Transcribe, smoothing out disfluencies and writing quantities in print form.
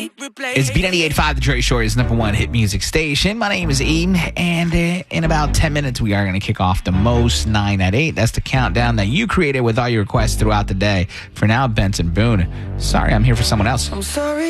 It's B98.5, the Dre Shorty's number one hit music station. My name is Eden, and in about 10 minutes, we are going to kick off the most 9 at 8. That's the countdown that you created with all your requests throughout the day. For now, Benson Boone. Sorry, I'm here for someone else. I'm sorry.